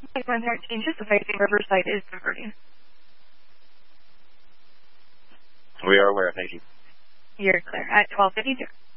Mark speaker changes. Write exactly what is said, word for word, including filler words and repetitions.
Speaker 1: one thirteen, just affecting Riverside is diverting.
Speaker 2: We are aware, thank you.
Speaker 1: You're clear at twelve fifty-two.